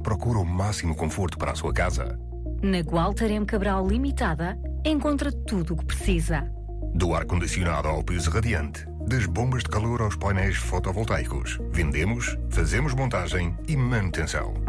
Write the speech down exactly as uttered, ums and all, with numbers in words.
procura o máximo conforto para a sua casa. Na Gualter M. Cabral Limitada, encontra tudo o que precisa. Do ar-condicionado ao piso radiante, das bombas de calor aos painéis fotovoltaicos. Vendemos, fazemos montagem e manutenção.